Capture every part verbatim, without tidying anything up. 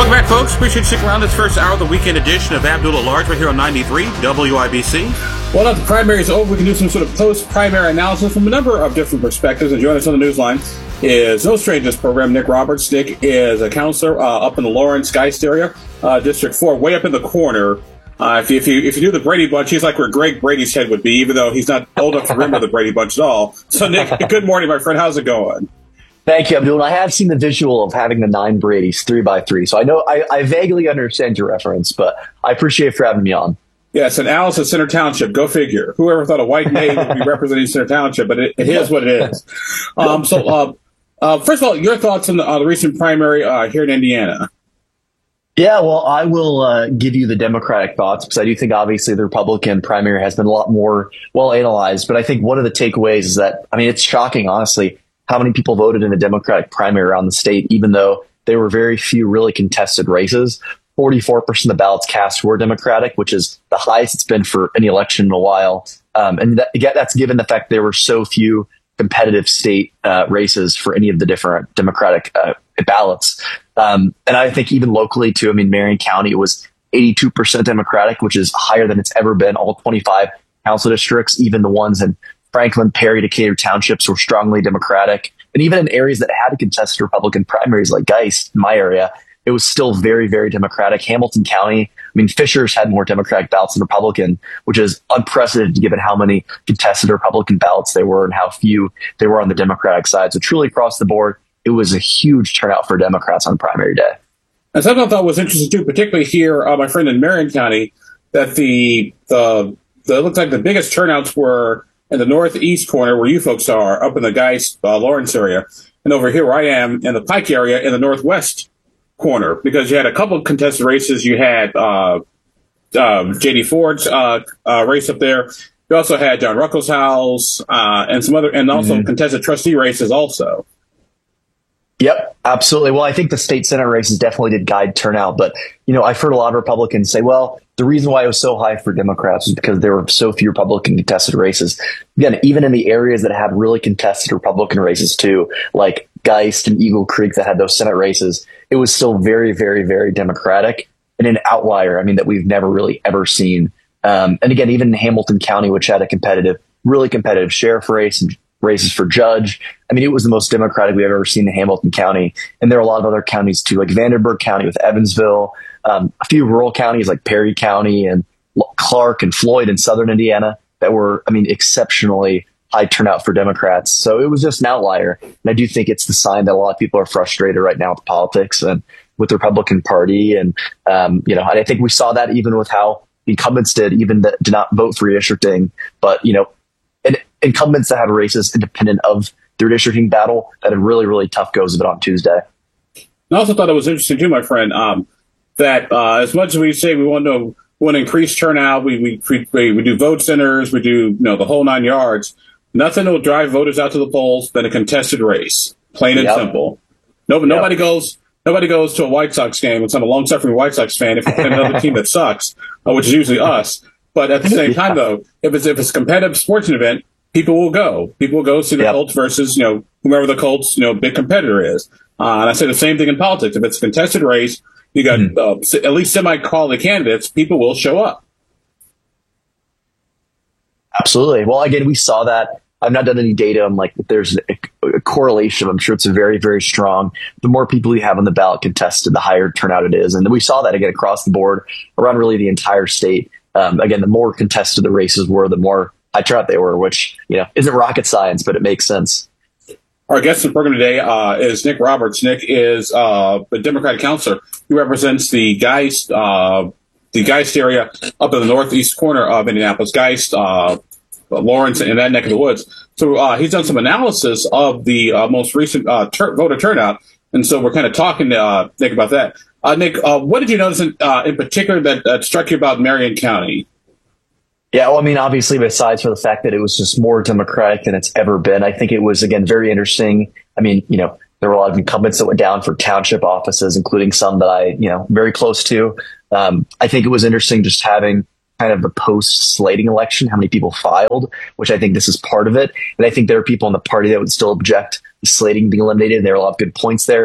Welcome back, folks. Appreciate you sticking around this first hour of the weekend edition of Abdul at Large right here on ninety-three W I B C. Well, now the primary is over, we can do some sort of post-primary analysis from a number of different perspectives. And joining us on the newsline is no stranger to this program, Nick Roberts. Nick is a counselor uh, up in the Lawrence Geist area, uh, District four, way up in the corner. Uh, if, you, if you if you do the Brady Bunch, he's like where Greg Brady's head would be, even though he's not old enough to remember the Brady Bunch at all. So, Nick, good morning, my friend. How's it going? Thank you, Abdul. I have seen the visual of having the nine Bradys three by three, so I know I, I vaguely understand your reference, but I appreciate you for having me on. Yes, and Alice at Center Township. Go figure. Whoever thought a white maid would be representing Center Township, but it, it is what it is. Um, so, uh, uh, first of all, your thoughts on the, uh, the recent primary uh, here in Indiana? Yeah, well, I will uh, give you the Democratic thoughts because I do think obviously the Republican primary has been a lot more well analyzed. But I think one of the takeaways is that, I mean, it's shocking, honestly, how many people voted in the Democratic primary around the state, even though there were very few really contested races. forty-four percent of the ballots cast were Democratic, which is the highest it's been for any election in a while. Um, and that, that's given the fact there were so few competitive state uh, races for any of the different Democratic uh, ballots. Um, and I think even locally, too, I mean, Marion County was eighty-two percent Democratic, which is higher than it's ever been. All twenty-five council districts, even the ones in Franklin, Perry, Decatur townships were strongly Democratic. And even in areas that had contested Republican primaries like Geist, in my area, it was still very, very Democratic. Hamilton County, I mean, Fishers had more Democratic ballots than Republican, which is unprecedented given how many contested Republican ballots there were and how few they were on the Democratic side. So truly across the board, it was a huge turnout for Democrats on primary day. And something I thought was interesting, too, particularly here, uh, my friend in Marion County, that the, the, the it looks like the biggest turnouts were in the northeast corner where you folks are, up in the Geist, uh, Lawrence area, and over here where I am in the Pike area in the northwest corner, because you had a couple of contested races. You had uh, um, J D Ford's uh, uh, race up there. You also had John Ruckelshaus uh, and some other, and also mm-hmm. contested trustee races also. Yep, absolutely. Well, I think the state Senate races definitely did guide turnout. But, you know, I've heard a lot of Republicans say, well, the reason why it was so high for Democrats was because there were so few Republican contested races. Again, even in the areas that had really contested Republican races, too, like Geist and Eagle Creek that had those Senate races, it was still very, very, very Democratic and an outlier, I mean, that we've never really ever seen. Um, and again, even in Hamilton County, which had a competitive, really competitive sheriff race and races for judge. I mean, it was the most Democratic we've ever seen in Hamilton County. And there are a lot of other counties too, like Vanderburgh County with Evansville, um, a few rural counties like Perry County and Clark and Floyd in southern Indiana that were, I mean, exceptionally high turnout for Democrats. So it was just an outlier. And I do think it's the sign that a lot of people are frustrated right now with politics and with the Republican Party. And, um, you know, and I think we saw that even with how the incumbents did, even that did not vote for redistricting. But, you know, and incumbents that have races independent of their redistricting battle that had really, really tough goes of it on Tuesday. I also thought it was interesting too, my friend, um, that uh, as much as we say we want to want to increase turnout, we we, we we do vote centers, we do you know the whole nine yards. Nothing will drive voters out to the polls than a contested race, plain and yep. simple. No, yep. Nobody goes. Nobody goes to a White Sox game and I'm a long-suffering White Sox fan if it's another team that sucks, uh, which is usually us. But at the same time, though, if it's if it's a competitive sports event, people will go. People will go see the yep. Colts versus, you know, whomever the Colts, you know, big competitor is. Uh, and I say the same thing in politics. If it's a contested race, you got mm. uh, at least semi-quality candidates, people will show up. Absolutely. Well, again, we saw that. I've not done any data on like if there's a, a correlation. I'm sure it's a very, very strong. The more people you have on the ballot contested, the higher turnout it is. And we saw that again across the board around really the entire state. Um, again, the more contested the races were, the more high turnout they were, which, you know, isn't rocket science, but it makes sense. Our guest in the program today uh, is Nick Roberts. Nick is uh, a Democratic counselor. He represents the Geist, uh, the Geist area up in the northeast corner of Indianapolis, Geist, uh, Lawrence, and that neck of the woods. So uh, he's done some analysis of the uh, most recent uh, tur- voter turnout, and so we're kind of talking to uh, Nick about that. Uh, Nick, uh, what did you notice in, uh, in particular that uh, struck you about Marion County? Yeah, well, I mean, obviously, besides for the fact that it was just more Democratic than it's ever been, I think it was, again, very interesting. I mean, you know, there were a lot of incumbents that went down for township offices, including some that I, you know, very close to. Um, I think it was interesting just having kind of the post-slating election, how many people filed, which I think this is part of it. And I think there are people in the party that would still object to slating being eliminated. And there are a lot of good points there.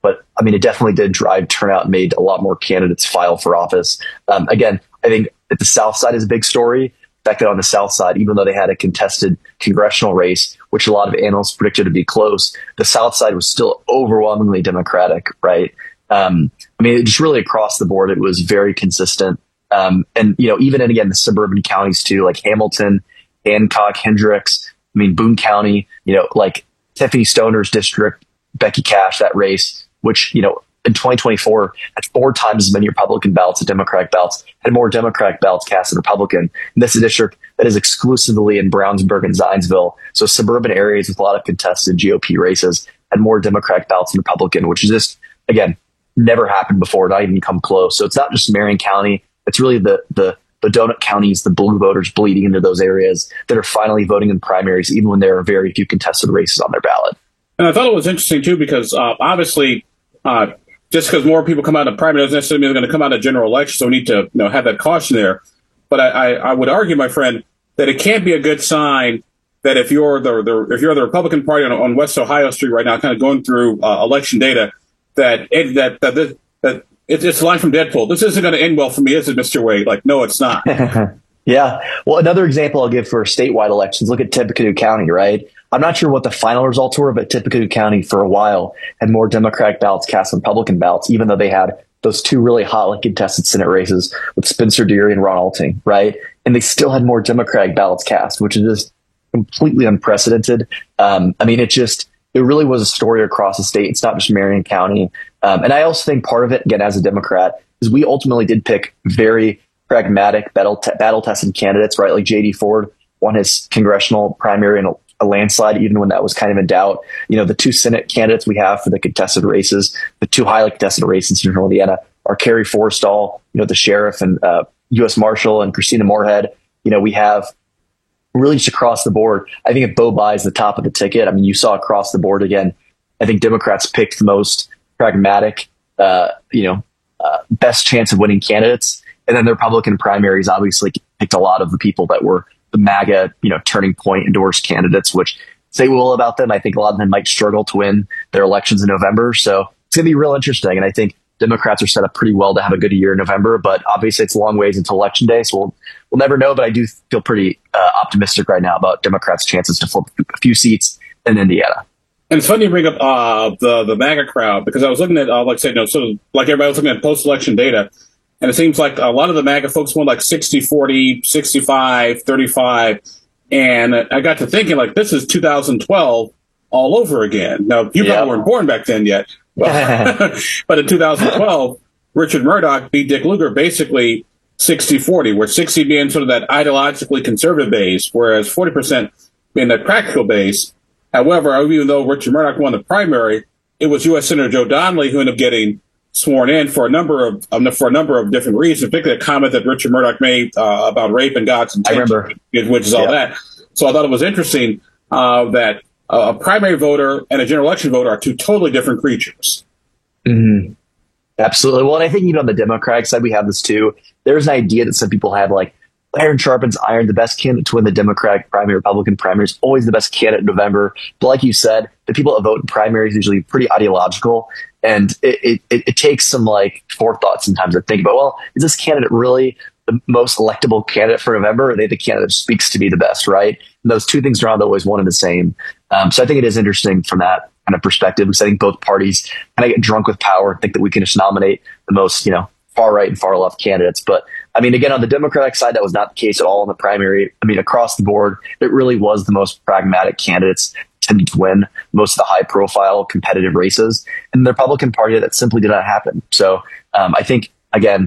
but I mean, it definitely did drive turnout and made a lot more candidates file for office. Um, again, I think that the South Side is a big story. The fact that on the South Side, even though they had a contested congressional race, which a lot of analysts predicted to be close, the South Side was still overwhelmingly Democratic, right? Um, I mean, just really across the board, it was very consistent. Um, and, you know, even in, again, the suburban counties too, like Hamilton, Hancock, Hendricks, I mean, Boone County, you know, like Tiffany Stoner's district, Becky Cash, that race, which, you know, in twenty twenty-four had four times as many Republican ballots as Democratic ballots, had more Democratic ballots cast than Republican. And this is a district that is exclusively in Brownsburg and Zionsville. So suburban areas with a lot of contested G O P races had more Democratic ballots than Republican, which is just, again, never happened before, not even come close. So it's not just Marion County. It's really the, the, the donut counties, the blue voters bleeding into those areas that are finally voting in primaries, even when there are very few contested races on their ballot. And I thought it was interesting, too, because uh, obviously, uh, just because more people come out of primary doesn't necessarily mean they're going to come out of general election. So we need to, you know, have that caution there. But I, I, I would argue, my friend, that it can't be a good sign that if you're the, the if you're the Republican Party on, on West Ohio Street right now, kind of going through uh, election data, that it, that that, that, that it, it's a line from Deadpool. This isn't going to end well for me, is it, Mister Wade? Like, no, it's not. Yeah. Well, another example I'll give for statewide elections, look at Tippecanoe County, right? I'm not sure what the final results were, but Tippecanoe County for a while had more Democratic ballots cast than Republican ballots, even though they had those two really hotly contested Senate races with Spencer Deary and Ron Alting, right? And they still had more Democratic ballots cast, which is just completely unprecedented. Um, I mean, it just, it really was a story across the state. It's not just Marion County. Um, and I also think part of it, again, as a Democrat, is we ultimately did pick very pragmatic, battle te- battle-tested candidates, right? Like J D Ford won his congressional primary in a, a landslide, even when that was kind of in doubt. You know, the two Senate candidates we have for the contested races, the two highly contested races in Central Indiana, are Kerry Forstall, you know, the sheriff, and uh, U S Marshal, and Christina Moorhead. You know, we have really just across the board. I think if Bo Bai is the top of the ticket, I mean, you saw across the board again. I think Democrats picked the most pragmatic, uh, you know, uh, best chance of winning candidates. And then the Republican primaries obviously picked a lot of the people that were the MAGA, you know, turning point endorsed candidates, which say well about them. I think a lot of them might struggle to win their elections in November. So it's going to be real interesting. And I think Democrats are set up pretty well to have a good year in November, but obviously it's a long ways until election day. So we'll, we'll never know, but I do feel pretty uh, optimistic right now about Democrats' chances to flip a few seats in Indiana. And it's funny you bring up uh, the, the MAGA crowd, because I was looking at, uh, like I said, you know, sort of like everybody was looking at post-election data. And it seems like a lot of the MAGA folks went like sixty forty, sixty-five thirty-five. And I got to thinking, like, this is two thousand twelve all over again. Now, you yeah. probably weren't born back then yet. But, but in two thousand twelve, Richard Murdoch beat Dick Lugar basically sixty forty, where sixty being sort of that ideologically conservative base, whereas forty percent being that practical base. However, even though Richard Murdoch won the primary, it was U S Senator Joe Donnelly who ended up getting sworn in for a number of um, for a number of different reasons, particularly a comment that Richard Murdoch made uh, about rape and God's intention, which is all yeah. that. So I thought it was interesting uh, that uh, a primary voter and a general election voter are two totally different creatures. Mm-hmm. Absolutely. Well, and I think even on the Democratic side, we have this too. There's an idea that some people have, like, iron sharpens iron. The best candidate to win the Democratic primary, Republican primary is always the best candidate in November. But like you said, the people that vote in primaries are usually pretty ideological. And it, it, it takes some like forethought sometimes to think about, well, is this candidate really the most electable candidate for November? Or are they the candidate that speaks to me the best, right? And those two things are not always one and the same. Um, so I think it is interesting from that kind of perspective, because I think both parties kind of get drunk with power and think that we can just nominate the most, you know, far right and far left candidates. But I mean, again, on the Democratic side, that was not the case at all in the primary. I mean, across the board, it really was the most pragmatic candidates tended to win most of the high profile competitive races. And the Republican Party, that simply did not happen. So um, I think, again,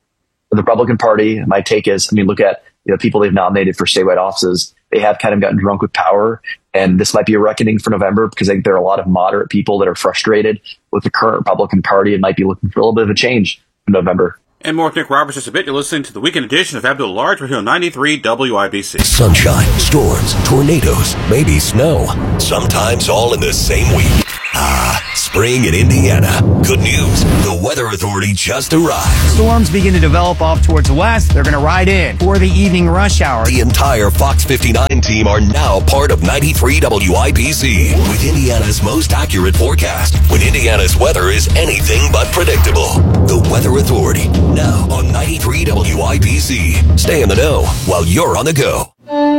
the Republican Party, my take is, I mean, look at, you know, people they've nominated for statewide offices. They have kind of gotten drunk with power. And this might be a reckoning for November, because I think there are a lot of moderate people that are frustrated with the current Republican Party and might be looking for a little bit of a change in November. And more with Nick Roberts just a bit. You're listening to the weekend edition of Abdul Large. We're here on ninety-three W I B C. Sunshine, storms, tornadoes, maybe snow. Sometimes all in the same week. Ah, spring in Indiana. Good news. The Weather Authority just arrived. Storms begin to develop off towards the west. They're going to ride in for the evening rush hour. The entire Fox fifty-nine team are now part of ninety-three W I B C with Indiana's most accurate forecast. When Indiana's weather is anything but predictable. The Weather Authority, now on ninety-three W I B C. Stay in the know while you're on the go.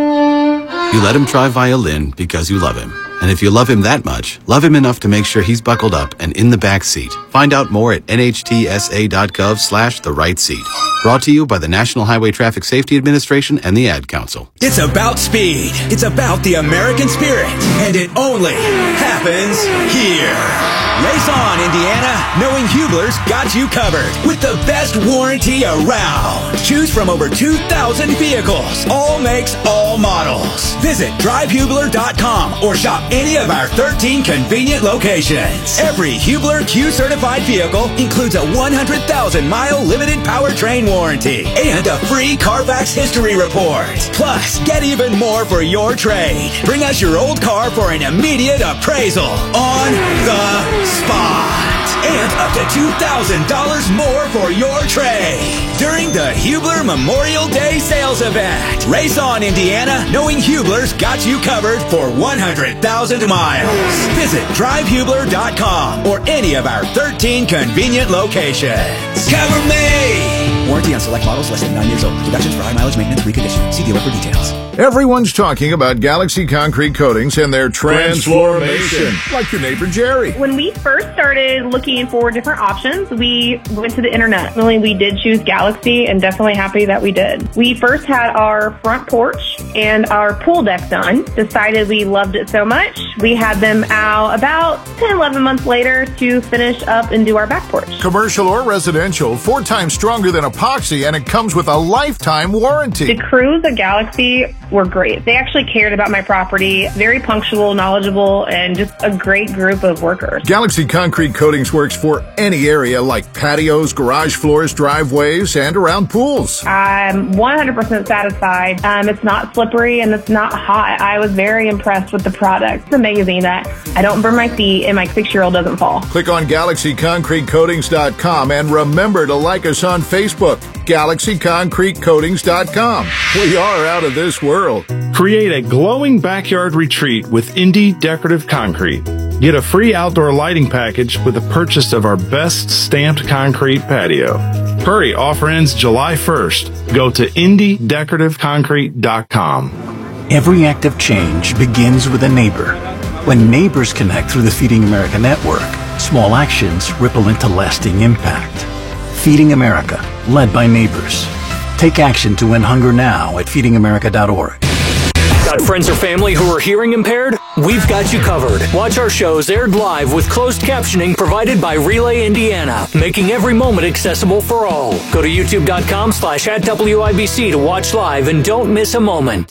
You let him try violin because you love him. And if you love him that much, love him enough to make sure he's buckled up and in the back seat. Find out more at nhtsa.gov slash the right seat. Brought to you by the National Highway Traffic Safety Administration and the Ad Council. It's about speed. It's about the American spirit. And it only happens here. Race on, Indiana, knowing Hubler's got you covered with the best warranty around. Choose from over two thousand vehicles, all makes, all models. Visit drive hubler dot com or shop any of our thirteen convenient locations. Every Hubler Q-certified vehicle includes a one hundred thousand mile limited powertrain warranty and a free Carfax history report. Plus, get even more for your trade. Bring us your old car for an immediate appraisal on the spot. And up to two thousand dollars more for your trade during the Hubler Memorial Day sales event. Race on, Indiana, knowing Hubler's got you covered for one hundred thousand miles. Visit drive hubler dot com or any of our thirteen convenient locations. Cover me! Warranty on select models less than nine years old. Deductions for high mileage maintenance reconditioning. See dealer for details. Everyone's talking about Galaxy Concrete Coatings and their transformation, like your neighbor Jerry. When we first started looking for different options, we went to the internet. Only we did choose Galaxy, and definitely happy that we did. We first had our front porch and our pool deck done. Decided we loved it so much, we had them out about ten, eleven months later to finish up and do our back porch. Commercial or residential, four times stronger than epoxy, and it comes with a lifetime warranty. The crews at Galaxy were great. They actually cared about my property, very punctual, knowledgeable, and just a great group of workers. Galaxy Concrete Coatings works for any area like patios, garage floors, driveways, and around pools. I'm one hundred percent satisfied. Um, it's not slippery and it's not hot. I was very impressed with the product. It's amazing that I don't burn my feet and my six-year-old doesn't fall. Click on galaxy concrete coatings dot com and remember to like us on Facebook, galaxy concrete coatings dot com. We are out of this world. Create a glowing backyard retreat with Indy Decorative Concrete. Get a free outdoor lighting package with the purchase of our best stamped concrete patio. Hurry, offer ends July first. Go to indy decorative concrete dot com. Every act of change begins with a neighbor. When neighbors connect through the Feeding America network, small actions ripple into lasting impact. Feeding America, led by neighbors. Take action to end hunger now at feeding america dot org. Got friends or family who are hearing impaired? We've got you covered. Watch our shows aired live with closed captioning provided by Relay Indiana, making every moment accessible for all. Go to youtube dot com slash at W I B C to watch live and don't miss a moment.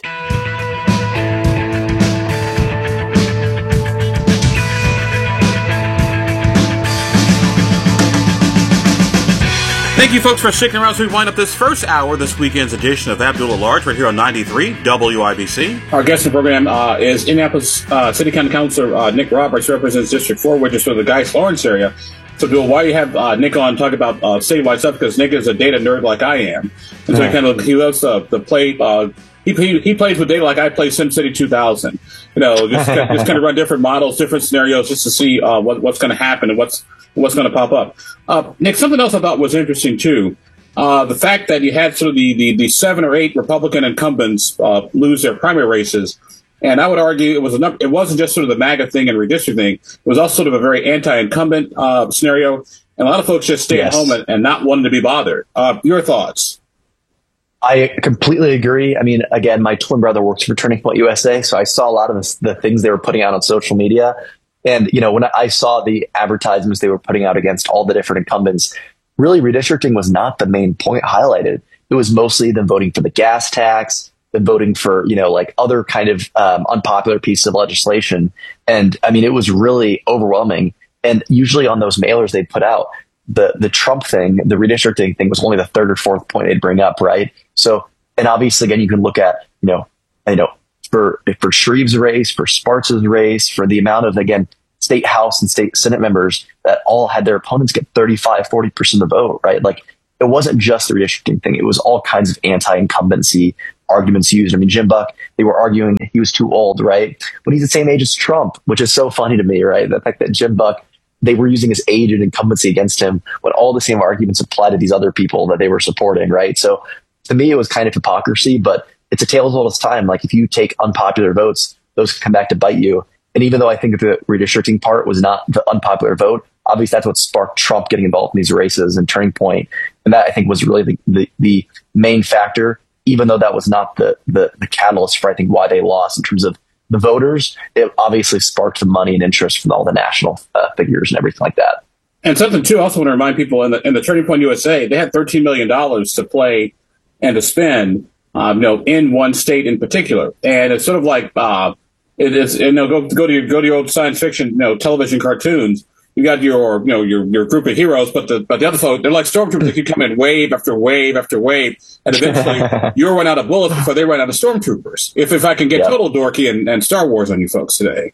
Thank you, folks, for sticking around as we wind up this first hour, this weekend's edition of Abdul at Large, right here on ninety-three W I B C. Our guest in the program uh, is Indianapolis uh, City County Councilor uh, Nick Roberts, represents District four, which is for the Guy Lawrence area. So, Bill, why you have uh, Nick on talk about uh, statewide stuff? Because Nick is a data nerd like I am, and so he kind of he loves to, to play. Uh, he, he he plays with data like I play SimCity two thousand. You know, just, just kind of run different models, different scenarios, just to see uh, what, what's going to happen and what's what's going to pop up. Uh, Nick, something else I thought was interesting too. Uh, the fact that you had sort of the, the, the seven or eight Republican incumbents uh, lose their primary races. And I would argue it was a number, it wasn't just sort of the MAGA thing and redistricting. It was also sort of a very anti-incumbent uh, scenario. And a lot of folks just stay yes. at home and, and not wanting to be bothered. Uh, your thoughts? I completely agree. I mean, again, my twin brother works for Turning Point U S A, so I saw a lot of the, the things they were putting out on social media. And, you know, when I saw the advertisements they were putting out against all the different incumbents, really redistricting was not the main point highlighted. It was mostly them voting for the gas tax, them voting for, you know, like other kind of um, unpopular pieces of legislation. And I mean, it was really overwhelming. And usually on those mailers they put out, the the Trump thing, the redistricting thing was only the third or fourth point they'd bring up, right? So, and obviously, again, you can look at, you know, you know, for for Shreve's race, for Sparks' race, for the amount of, again, state House and state Senate members that all had their opponents get thirty-five, forty percent of the vote, right? Like, it wasn't just the redistricting thing. It was all kinds of anti-incumbency arguments used. I mean, Jim Buck, they were arguing he was too old, right? When he's the same age as Trump, which is so funny to me, right? The fact that Jim Buck, they were using his age and incumbency against him when all the same arguments apply to these other people that they were supporting, right? So to me, it was kind of hypocrisy, but it's a tale as old as time. Like, if you take unpopular votes, those can come back to bite you. And even though I think the redistricting part was not the unpopular vote, obviously that's what sparked Trump getting involved in these races and turning point. And that, I think, was really the, the, the main factor, even though that was not the, the, the catalyst for, I think, why they lost in terms of the voters. It obviously sparked the money and interest from all the national uh, figures and everything like that. And something, too, I also want to remind people, in the, in the Turning Point U S A, they had thirteen million dollars to play and to spend, um, you know, in one state in particular. And it's sort of like, uh, it is, you know, go, go to your, go to your old science fiction, you know, television cartoons. You got your, you know, your, your group of heroes, but the, but the other folks, they're like stormtroopers. They keep coming wave after wave after wave. And eventually you'll run out of bullets before they run out of stormtroopers. If, if I can get yep. total dorky and, and Star Wars on you folks today.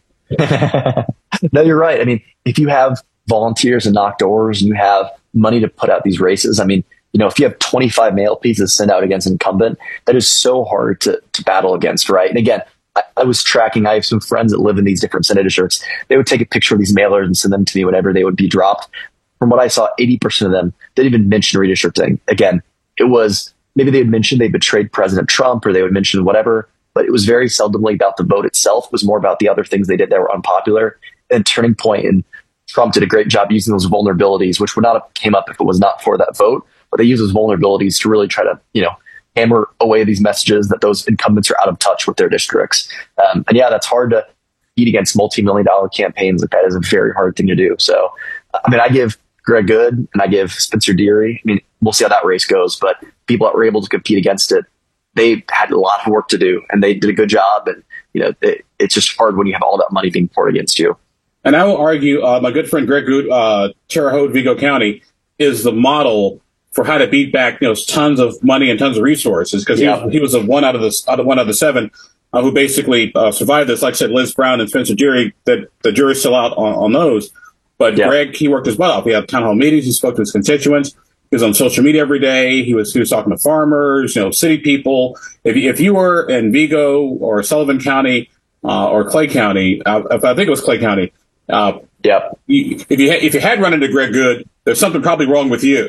No, you're right. I mean, if you have volunteers and knock doors and you have money to put out these races, I mean, you know, if you have twenty-five mail pieces sent out against an incumbent, that is so hard to, to battle against, right? And again, I, I was tracking, I have some friends that live in these different Senate districts. They would take a picture of these mailers and send them to me whenever they would be dropped. From what I saw, eighty percent of them didn't even mention redistricting. Again, it was, maybe they would mention they betrayed President Trump, or they would mention whatever, but it was very seldomly about the vote itself. It was more about the other things they did that were unpopular. And Turning Point and Trump did a great job using those vulnerabilities, which would not have came up if it was not for that vote. But they use those vulnerabilities to really try to, you know, hammer away these messages that those incumbents are out of touch with their districts. Um, and yeah, that's hard to beat against multi-million dollar campaigns. Like, that is a very hard thing to do. So, I mean, I give Greg Good and I give Spencer Deary. I mean, we'll see how that race goes, but people that were able to compete against it, they had a lot of work to do and they did a good job. And, you know, it, it's just hard when you have all that money being poured against you. And I will argue, uh, my good friend Greg Good, uh, Terre Haute, Vigo County, is the model for how to beat back, you know, tons of money and tons of resources, because yeah. he, he was a one out of the out of one out of the seven uh, who basically uh, survived this. Like I said, Liz Brown and Spencer Deary, that the jury's still out on, on those. But yeah. Greg, he worked his butt off. He had town hall meetings. He spoke to his constituents. He was on social media every day. He was he was talking to farmers, you know, city people. If if you were in Vigo or Sullivan County uh, or Clay County, uh, if I think it was Clay County, uh, yeah, you, if you ha- if you had run into Greg Good, there's something probably wrong with you.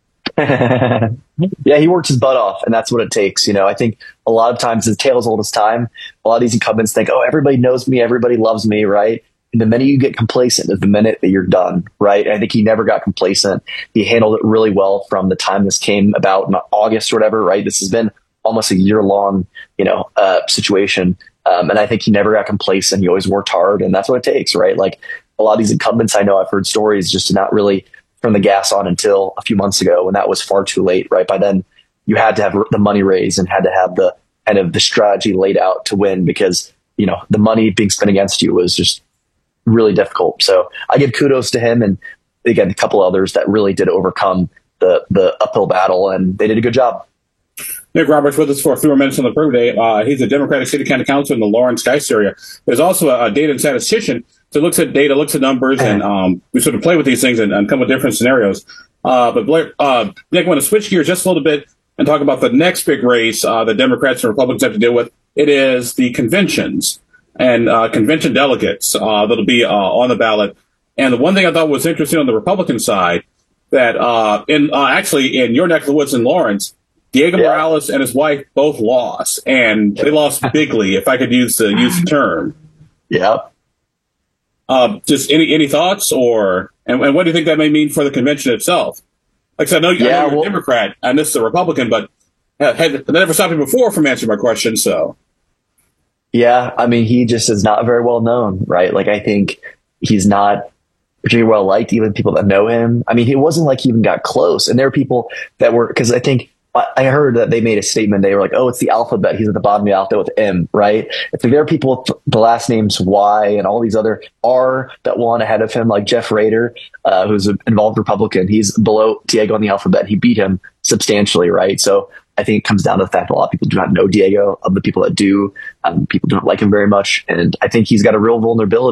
Yeah, he works his butt off, and that's what it takes. You know, I think a lot of times, the tale as old as time, a lot of these incumbents think, oh, everybody knows me, everybody loves me, right? And the minute you get complacent is the minute that you're done, right? And I think he never got complacent. He handled it really well from the time this came about in August or whatever, right? This has been almost a year-long, you know, uh, situation. Um, and I think he never got complacent. He always worked hard, and that's what it takes, right? Like, a lot of these incumbents, I know I've heard stories just to not really turn the gas on until a few months ago, when that was far too late, right? By then, you had to have the money raised and had to have the kind of the strategy laid out to win, because, you know, the money being spent against you was just really difficult. So I give kudos to him, and again, a couple others that really did overcome the the uphill battle, and they did a good job. Nick Roberts with us for a few more minutes on the Pro Day. Uh, he's a Democratic City County Council in the Lawrence-Geist area. There's also a, a data and statistician. So looks at data, looks at numbers, and um, we sort of play with these things and, and come with different scenarios. Uh, but Blair, uh, Nick, I want to switch gears just a little bit and talk about the next big race uh, the Democrats and Republicans have to deal with. It is the conventions and uh, convention delegates uh, that'll be uh, on the ballot. And the one thing I thought was interesting on the Republican side, that uh, in uh, actually in your neck of the woods in Lawrence, Diego yeah. Morales and his wife both lost, and they lost bigly, if I could use the use the term. Yeah. Uh, just any any thoughts, or and, and what do you think that may mean for the convention itself? Like I said, I know, yeah, I know you're well, a Democrat and this is a Republican, but had, had never stopped you before from answering my question. So, yeah, I mean, he just is not very well known, right? Like, I think he's not particularly well liked, even people that know him. I mean, it wasn't like he even got close, and there are people that were, because I think. I heard that they made a statement. They were like, oh, it's the alphabet. He's at the bottom of the alphabet with M, right? It's like there are people with the last names Y and all these other R that won ahead of him, like Jeff Rader, uh, who's an involved Republican. He's below Diego on the alphabet. He beat him substantially, right? So I think it comes down to the fact that a lot of people do not know Diego. Of the people that do, um, people don't like him very much. And I think he's got a real vulnerability.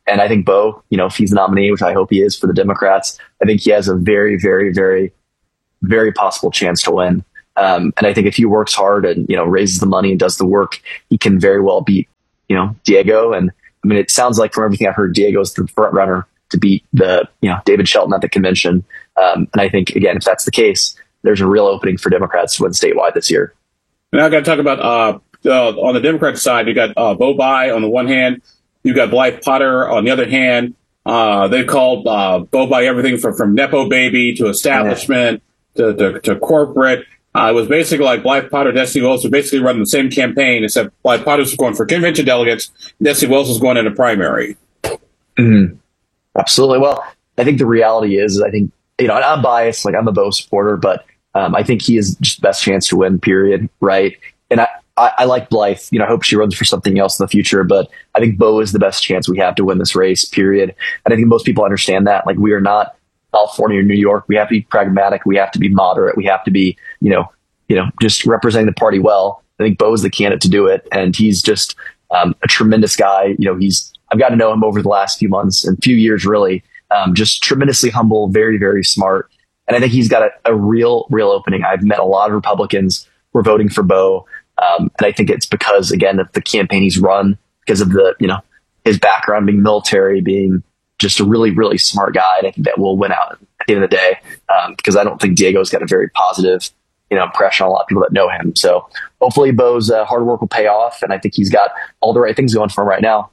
And I think Beau, you know, if he's the nominee, which I hope he is for the Democrats, I think he has a very, very, very, very possible chance to win. Um, and I think if he works hard and, you know, raises the money and does the work, he can very well beat, you know, Diego. And I mean, it sounds like from everything I've heard, Diego's the front runner to beat the, you know, David Shelton at the convention. Um, and I think, again, if that's the case, there's a real opening for Democrats to win statewide this year. Now I got to talk about, uh, uh, on the Democrat side, you got, uh, Beau Bye on the one hand, you got Blythe Potter on the other hand. Uh, they called, uh, Beau Bye everything from, from Nepo baby to establishment to, to, to corporate. Uh, it was basically like Blythe Potter, Destiny Wells were basically running the same campaign, except Blythe Potter was going for convention delegates, Destiny Wells was going in a primary. Mm-hmm. Absolutely. Well, I think the reality is, I think, you know, I'm biased, like I'm a Beau supporter, but um, I think he is just the best chance to win, period. Right. And I, I, I like Blythe, you know, I hope she runs for something else in the future, but I think Beau is the best chance we have to win this race, period. And I think most people understand that. Like, we are not California or New York. We have to be pragmatic. We have to be moderate. We have to be, you know, you know, just representing the party well. I think Beau is the candidate to do it. And he's just um, a tremendous guy. You know, he's, I've gotten to know him over the last few months and few years, really. Um, just tremendously humble, very, very smart. And I think he's got a, a real, real opening. I've met a lot of Republicans who are voting for Beau. Um, and I think it's because, again, of the campaign he's run, because of the, you know, his background being military, being just a really, really smart guy. And I think that will win out at the end of the day, um, because I don't think Diego's got a very positive, you know, impression on a lot of people that know him. So hopefully Beau's uh, hard work will pay off. And I think he's got all the right things going for him right now.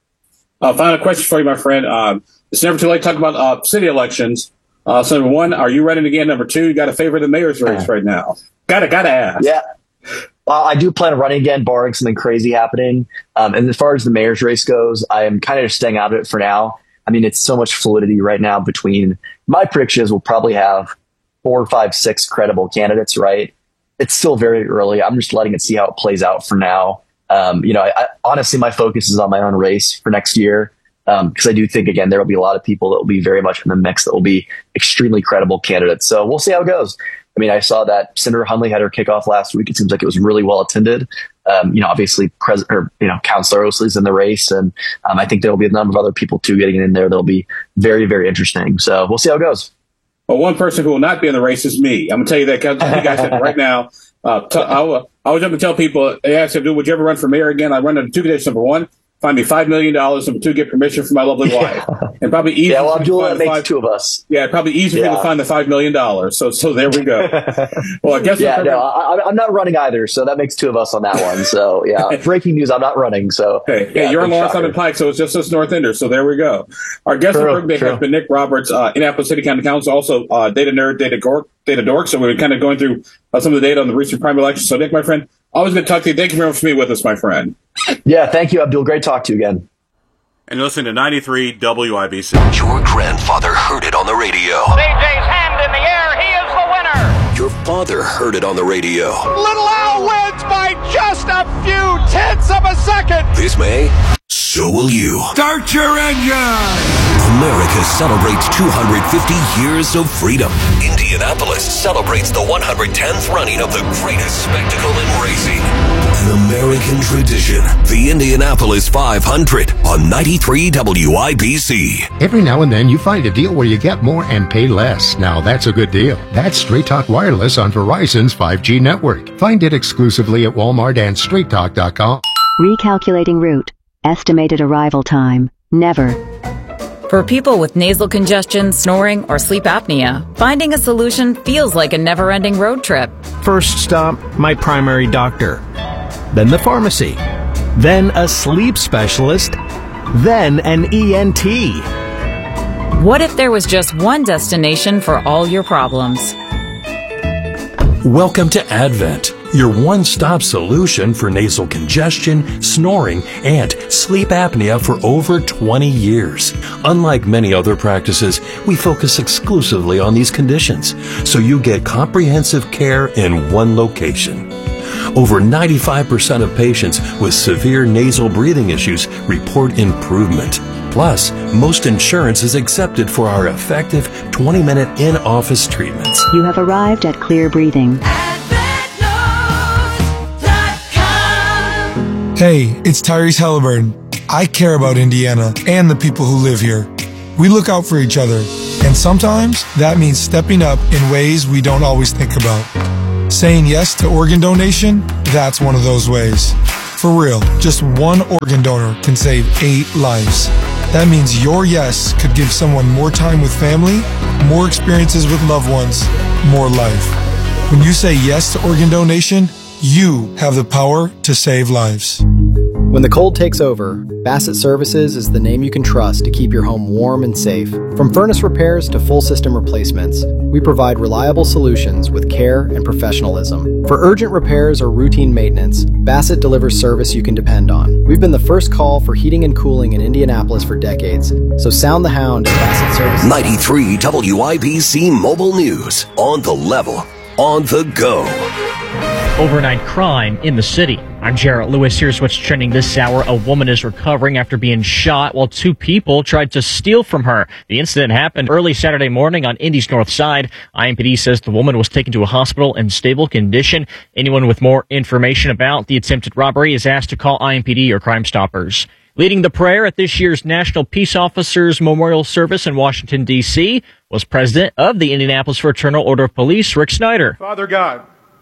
Uh, final question for you, my friend. Um, it's never too late to talk about uh, city elections. Uh, so number one, are you running again? Number two, you got to favor the mayor's race right now. Gotta, gotta ask. Yeah. Well, I do plan on running again, barring something crazy happening. Um, and as far as the mayor's race goes, I am kind of just staying out of it for now. I mean, it's so much fluidity right now between, my predictions will probably have four, five, six credible candidates, right? It's still very early. I'm just letting it see how it plays out for now. Um, you know, I, I, honestly, my focus is on my own race for next year. Um, because I do think, again, there will be a lot of people that will be very much in the mix that will be extremely credible candidates. So we'll see how it goes. I mean, I saw that Senator Hundley had her kickoff last week. It seems like it was really well attended. Um, you know, obviously, Pres- or, you know, Councilor Osley's in the race. And um, I think there will be a number of other people, too, getting in there. They'll be very, very interesting. So we'll see how it goes. Well, one person who will not be in the race is me. I'm going to tell you that, because you guys said right now. Uh, t- I, will, I was going to tell people, they asked him, would you ever run for mayor again? I run under two conditions. Number one, find me five million dollars. Number two, get permission from my lovely wife. Yeah. And probably easier. Yeah, well, Abdul, that makes five, two of us. Yeah, probably easier yeah. to find the five million dollars. So, so there we go. Well, I guess. Yeah, no, I, I'm not running either. So that makes two of us on that one. So yeah, breaking news, I'm not running. So hey, yeah, hey you're on Lawrence Summit Pike, so it's just us North Enders. So there we go. Our guest true, for Nick has been Nick Roberts, uh, Indianapolis City County Council, also uh, data nerd, data gork, data dork. So we're kind of going through uh, some of the data on the recent primary election. So Nick, my friend, always good to talk to you. Thank you very much for being with us, my friend. Yeah, thank you, Abdul. Great to talk to you again. And you're listening to ninety-three W I B C. Your grandfather heard it on the radio. C J's hand in the air. He is the winner. Your father heard it on the radio. Little Al wins by just a few tenths of a second. This May, so will you. Start your engine. America celebrates two hundred fifty years of freedom. Indianapolis celebrates the one hundred tenth running of the greatest spectacle in racing. An American tradition. The Indianapolis five hundred on ninety-three W I B C. Every now and then you find a deal where you get more and pay less. Now that's a good deal. That's Straight Talk Wireless on Verizon's five G network. Find it exclusively at Walmart and straight talk dot com. Recalculating route. Estimated arrival time. Never. For people with nasal congestion, snoring, or sleep apnea, finding a solution feels like a never-ending road trip. First stop, my primary doctor. Then the pharmacy. Then a sleep specialist. Then an E N T. What if there was just one destination for all your problems? Welcome to Advent, your one-stop solution for nasal congestion, snoring, and sleep apnea for over twenty years. Unlike many other practices, we focus exclusively on these conditions, so you get comprehensive care in one location. Over ninety-five percent of patients with severe nasal breathing issues report improvement. Plus, most insurance is accepted for our effective twenty-minute in-office treatments. You have arrived at Clear Breathing. Hey, it's Tyrese Halliburton. I care about Indiana and the people who live here. We look out for each other, and sometimes that means stepping up in ways we don't always think about. Saying yes to organ donation, that's one of those ways. For real, just one organ donor can save eight lives. That means your yes could give someone more time with family, more experiences with loved ones, more life. When you say yes to organ donation, you have the power to save lives. When the cold takes over, Bassett Services is the name you can trust to keep your home warm and safe. From furnace repairs to full system replacements, we provide reliable solutions with care and professionalism. For urgent repairs or routine maintenance, Bassett delivers service you can depend on. We've been the first call for heating and cooling in Indianapolis for decades, so sound the hound at Bassett Services. ninety-three W I B C Mobile News. On the level. On the go. Overnight crime in the city. I'm Jarrett Lewis. Here's what's trending this hour. A woman is recovering after being shot while two people tried to steal from her. The incident happened early Saturday morning on Indy's north side. I M P D says the woman was taken to a hospital in stable condition. Anyone with more information about the attempted robbery is asked to call I M P D or Crime Stoppers. Leading the prayer at this year's National Peace Officers Memorial Service in Washington, D C was President of the Indianapolis Fraternal Order of Police, Rick Snyder. Father God,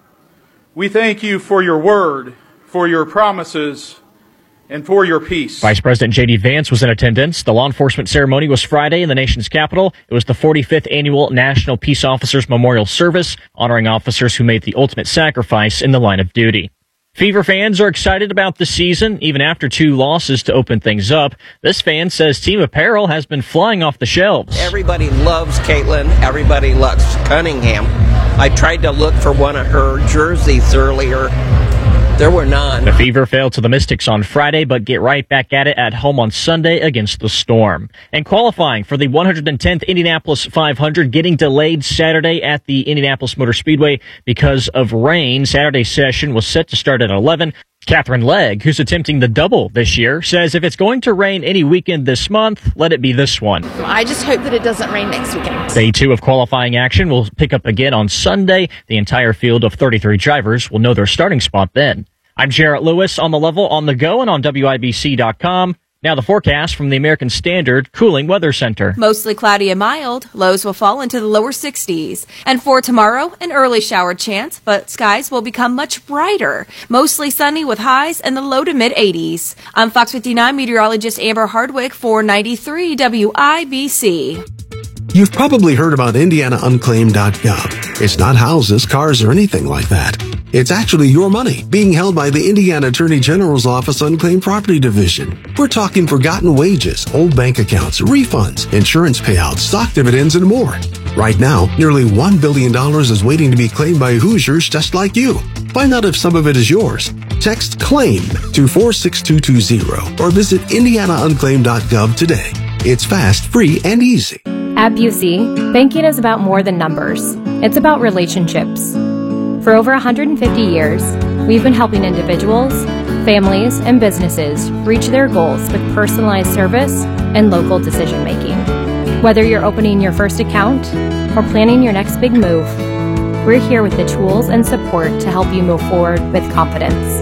we thank you for your word, for your promises, and for your peace. Vice President J D Vance was in attendance. The law enforcement ceremony was Friday in the nation's capital. It was the forty-fifth annual National Peace Officers Memorial Service, honoring officers who made the ultimate sacrifice in the line of duty. Fever fans are excited about the season, even after two losses to open things up. This fan says team apparel has been flying off the shelves. Everybody loves Caitlin. Everybody loves Cunningham. I tried to look for one of her jerseys earlier. There were none. The Fever failed to the Mystics on Friday, but get right back at it at home on Sunday against the Storm. And qualifying for the one hundred tenth Indianapolis five hundred getting delayed Saturday at the Indianapolis Motor Speedway because of rain. Saturday's session was set to start at eleven. Catherine Legg, who's attempting the double this year, says if it's going to rain any weekend this month, let it be this one. I just hope that it doesn't rain next weekend. Day two of qualifying action will pick up again on Sunday. The entire field of thirty-three drivers will know their starting spot then. I'm Jarrett Lewis on the level, on the go, and on W I B C dot com. Now the forecast from the American Standard Cooling Weather Center. Mostly cloudy and mild. Lows will fall into the lower sixties. And for tomorrow, an early shower chance, but skies will become much brighter. Mostly sunny with highs in the low to mid eighties. I'm Fox fifty-nine meteorologist Amber Hardwick for ninety-three W I B C. You've probably heard about Indiana Unclaimed dot gov. It's not houses, cars, or anything like that. It's actually your money being held by the Indiana Attorney General's Office Unclaimed Property Division. We're talking forgotten wages, old bank accounts, refunds, insurance payouts, stock dividends, and more. Right now, nearly one billion dollars is waiting to be claimed by Hoosiers just like you. Find out if some of it is yours. Text CLAIM to four six two two zero or visit Indiana Unclaimed dot gov today. It's fast, free, and easy. At Busey, banking is about more than numbers. It's about relationships. For over one hundred fifty years, we've been helping individuals, families, and businesses reach their goals with personalized service and local decision making. Whether you're opening your first account or planning your next big move, we're here with the tools and support to help you move forward with confidence.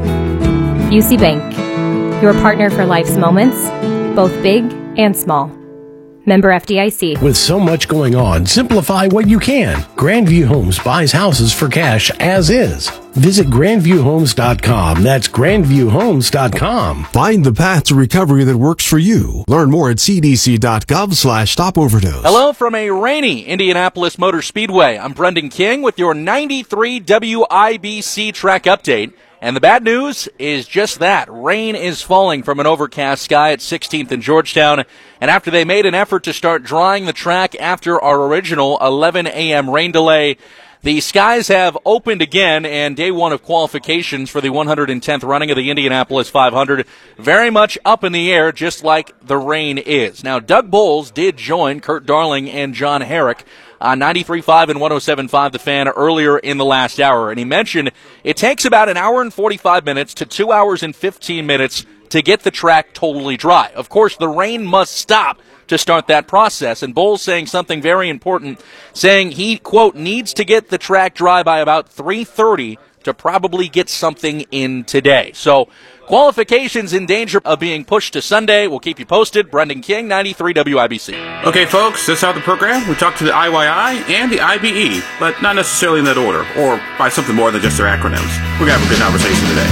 Busey Bank, your partner for life's moments, both big and small. Member F D I C. With so much going on, simplify what you can. Grandview Homes buys houses for cash as is. Visit grandview homes dot com. That's grandview homes dot com. Find the path to recovery that works for you. Learn more at c d c dot gov slash stop overdose. Hello from a rainy Indianapolis Motor Speedway. I'm Brendan King with your ninety-three W I B C track update. And the bad news is just that. Rain is falling from an overcast sky at sixteenth and Georgetown. And after they made an effort to start drying the track after our original eleven a.m. rain delay, the skies have opened again, and day one of qualifications for the one hundred tenth running of the Indianapolis five hundred very much up in the air, just like the rain is. Now, Doug Bowles did join Kurt Darling and John Herrick on ninety-three point five and one oh seven point five The Fan earlier in the last hour, and he mentioned it takes about an hour and forty-five minutes to two hours and fifteen minutes to get the track totally dry. Of course, the rain must stop to start that process, and Bowles saying something very important, saying he, quote, needs to get the track dry by about three thirty to probably get something in today. So Qualifications in danger of being pushed to Sunday. We'll keep you posted. Brendan King, ninety-three W I B C. Okay, folks, this is out the program. We talked to the I Y I and the I B E, but not necessarily in that order, or by something more than just their acronyms. We're going to have a good conversation today.